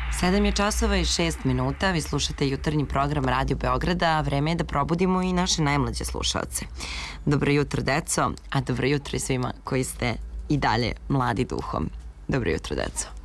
7 je časova i 6 minuta, vi slušate jutarnji program Radio Beograda, a vreme je da probudimo i naše najmlađe slušaoce. Dobro jutro, deco, a dobro jutro i svima koji ste i dalje mladi duhom. Dobro jutro, deco.